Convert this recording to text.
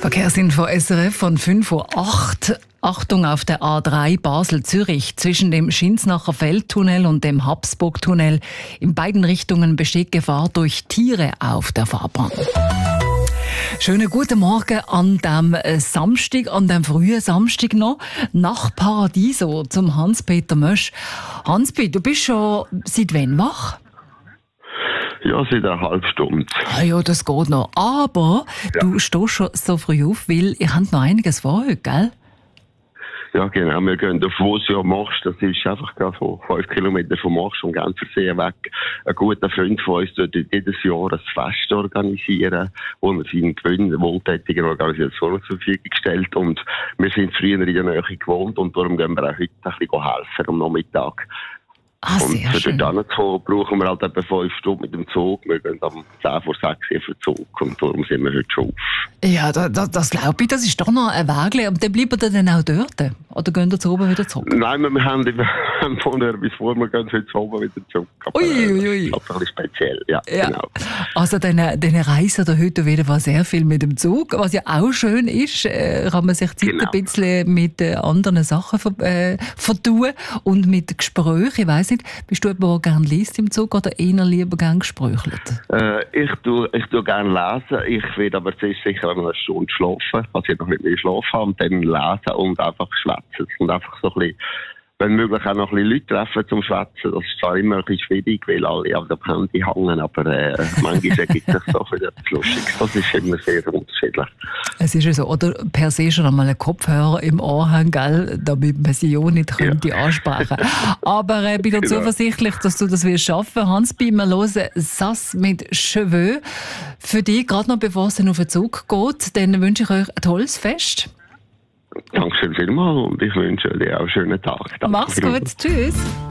Verkehrsinfo SRF von 5:08 Uhr. Achtung auf der A3 Basel-Zürich zwischen dem Schinsnacher Feldtunnel und dem Habsburgtunnel. In beiden Richtungen besteht Gefahr durch Tiere auf der Fahrbahn. Schönen guten Morgen an dem Samstag, an dem frühen Samstag noch, nach Paradiso zum Hans-Peter Mösch. Hans-Peter, du bist schon seit wann wach? Ja, seit einer halben Stunde. Ah ja, das geht noch. Aber du stehst schon so früh auf, weil ihr habt noch einiges vor heute, gell? Ja, genau. Wir gehen auf Vosio Marsch. Das ist einfach gerade so 5 Kilometer vom Marsch und Genfersee weg. Ein guter Freund von uns tut jedes Jahr ein Fest organisieren, wo er seinen Gewinn wohltätigen Organisationen zur Verfügung stellt. Und wir sind früher in der Nähe gewohnt und darum gehen wir auch heute ein bisschen helfen am Nachmittag. Ah, sehr und für schön. dort hinzukommen, brauchen wir halt etwa 5 Stunden mit dem Zug. Wir gehen am 10 vor 6 Uhr für den Zug und darum sind wir heute schon auf. Ja, das glaube ich, das ist doch noch ein Weg. Aber dann bleibt ihr dann auch dort? Oder gehen ihr zu oben wieder zurück? Nein, wir haben von bis vor, wir gehen heute oben wieder zurück. Aber, Ui. das ist ein bisschen speziell, ja. Genau. Also dann reisen da heute wieder mal sehr viel mit dem Zug. Was ja auch schön ist, kann man sich Zeit ein bisschen mit anderen Sachen vertun und mit Gesprächen. Ich weiss nicht, bist du jemand, der gerne liest im Zug oder eher lieber gerne gesprächelt? Ich tue gerne lesen. Ich werde aber zuerst sicher eine Stunde schlafen, falls ich noch nicht mehr schlafen habe, und dann lesen und einfach schwätzen. Und einfach so ein bisschen, wenn möglich auch noch ein bisschen Leute treffen zum Schwätzen. Das ist zwar immer ein bisschen schwierig, weil alle auf dem Handy hängen, aber manchmal ergibt sich so wieder etwas Lustiges. Das ist immer sehr unterschiedlich. Es ist ja so, oder per se schon einmal einen Kopfhörer im Ohr haben, gell, damit man sie auch nicht könnte ansprechen. Aber bin dir zuversichtlich, dass du das willst schaffen. Hans, wir hören Sass mit Cheveux. Für dich, gerade noch bevor es dann auf den Zug geht, dann wünsche ich euch ein tolles Fest. Dankeschön vielmals und ich wünsche dir auch einen schönen Tag. Danke. Mach's gut, tschüss.